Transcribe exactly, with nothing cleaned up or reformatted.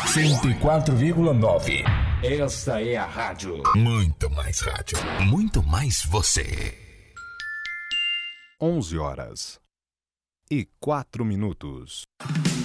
cento e quatro vírgula nove. Esta é a rádio. Muito mais rádio. Muito mais você. onze horas e quatro minutos.